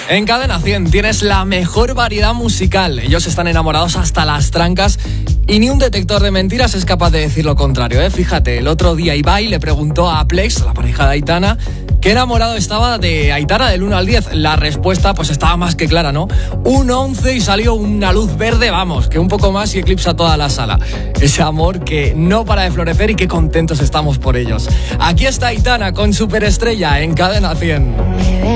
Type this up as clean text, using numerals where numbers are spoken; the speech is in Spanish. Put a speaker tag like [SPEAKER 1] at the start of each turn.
[SPEAKER 1] En Cadena 100 tienes la mejor variedad musical. Ellos están enamorados hasta las trancas y ni un detector de mentiras es capaz de decir lo contrario, ¿eh? Fíjate, el otro día Ibai le preguntó a Plex, la pareja de Aitana, qué enamorado estaba de Aitana del 1 al 10. La respuesta pues estaba más que clara, ¿no? Un 11 y salió una luz verde, vamos, que un poco más y eclipsa toda la sala. Ese amor que no para de florecer y qué contentos estamos por ellos. Aquí está Aitana con Superestrella en Cadena 100.